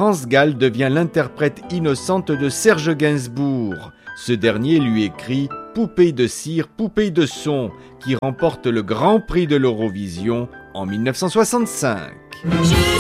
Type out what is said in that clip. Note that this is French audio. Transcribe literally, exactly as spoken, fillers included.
France Gall devient l'interprète innocente de Serge Gainsbourg. Ce dernier lui écrit « Poupée de cire, poupée de son » qui remporte le Grand Prix de l'Eurovision en mille neuf cent soixante-cinq.